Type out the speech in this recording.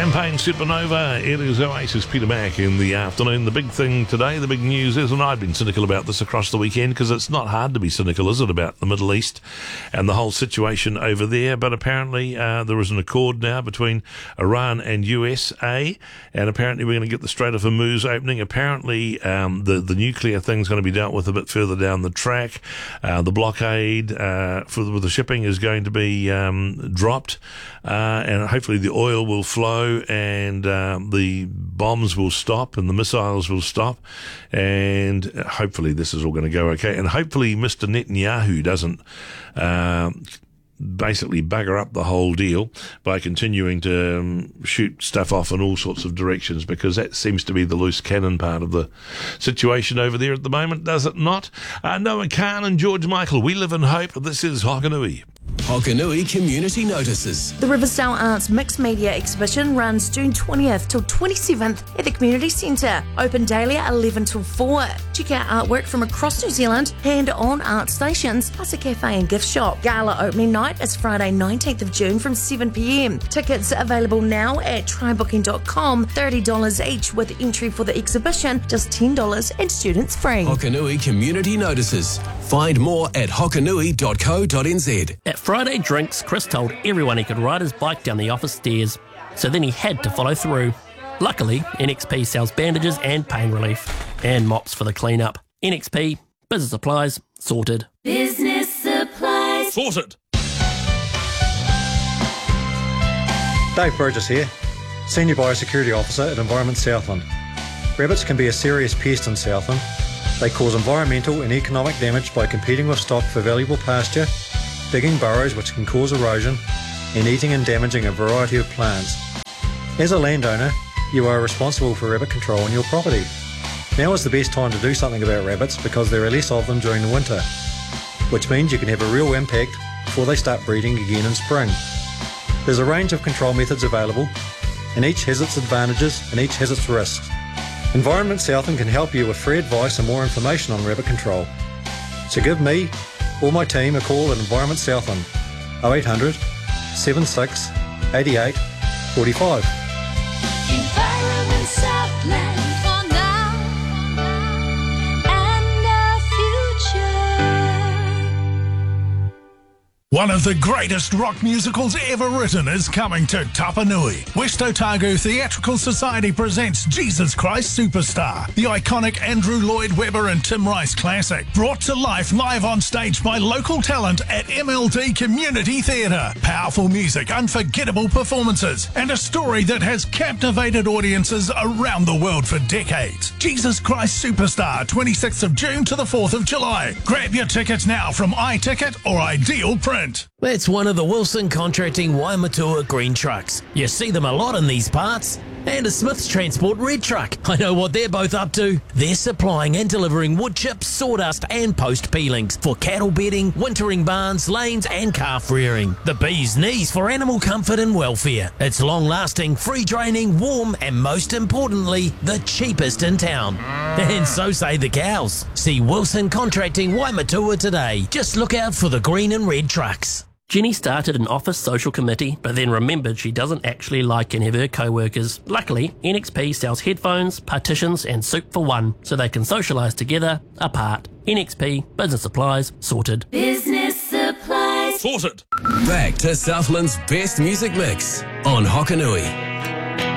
Champagne Supernova. It is Oasis Peter Mac in the afternoon. The big thing today, the big news is, and I've been cynical about this across the weekend because it's not hard to be cynical, is it, about the Middle East and the whole situation over there? But apparently there is an accord now between Iran and USA, and apparently we're going to get the Strait of Hormuz opening. Apparently the nuclear thing's going to be dealt with a bit further down the track. The blockade with the shipping is going to be dropped, and hopefully the oil will flow, and the bombs will stop and the missiles will stop, and hopefully this is all going to go okay, and hopefully Mr. Netanyahu doesn't basically bugger up the whole deal by continuing to shoot stuff off in all sorts of directions, because that seems to be the loose cannon part of the situation over there at the moment, does it not? Noah Khan and George Michael, we live in hope. This is Hokanui. Hokanui Community Notices. The Riversdale Arts Mixed Media Exhibition runs June 20th till 27th at the Community Centre. Open daily at 11 till 4. Check out artwork from across New Zealand and on art stations, plus a cafe and gift shop. Gala opening night is Friday 19th of June from 7pm. Tickets are available now at trybooking.com, $30 each, with entry for the exhibition just $10 and students free. Hokanui Community Notices. Find more at hokanui.co.nz. At Friday Drinks, Chris told everyone he could ride his bike down the office stairs, so then he had to follow through. Luckily, NXP sells bandages and pain relief, and mops for the clean-up. NXP, business supplies, sorted. Business supplies. Sorted. Dave Burgess here, Senior Biosecurity Officer at Environment Southland. Rabbits can be a serious pest in Southland. They cause environmental and economic damage by competing with stock for valuable pasture, digging burrows which can cause erosion, and eating and damaging a variety of plants. As a landowner, you are responsible for rabbit control on your property. Now is the best time to do something about rabbits because there are less of them during the winter, which means you can have a real impact before they start breeding again in spring. There's a range of control methods available, and each has its advantages and each has its risks. Environment Southland can help you with free advice and more information on rabbit control. So give me or my team a call at Environment Southland, 0800 76 88 45. Environment Southland for now and our future. One of the greatest rock musicals ever written is coming to Tapanui. West Otago Theatrical Society presents Jesus Christ Superstar, the iconic Andrew Lloyd Webber and Tim Rice classic, brought to life live on stage by local talent at MLD Community Theatre. Powerful music, unforgettable performances, and a story that has captivated audiences around the world for decades. Jesus Christ Superstar, 26th of June to the 4th of July. Grab your tickets now from iTicket or Ideal Print. It's one of the Wilson Contracting Waimatua green trucks. You see them a lot in these parts. And a Smith's Transport red truck. I know what they're both up to. They're supplying and delivering wood chips, sawdust and post peelings for cattle bedding, wintering barns, lanes and calf rearing. The bee's knees for animal comfort and welfare. It's long lasting, free draining, warm and most importantly, the cheapest in town. And so say the cows. See Wilson Contracting Waimatua today. Just look out for the green and red trucks. Jenny started an office social committee, but then remembered she doesn't actually like any of her co-workers. Luckily, NXP sells headphones, partitions and soup for one, so they can socialise together, apart. NXP, business supplies, sorted. Business supplies. Sorted. Back to Southland's best music mix on Hokanui.